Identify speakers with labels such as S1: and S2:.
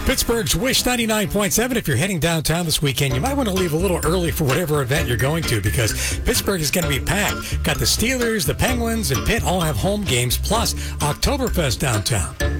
S1: Pittsburgh's Wish 99.7. If you're heading downtown this weekend, you might want to leave a little early for whatever event you're going to because Pittsburgh is going to be packed. Got the Steelers, the Penguins, and Pitt all have home games, plus Oktoberfest downtown.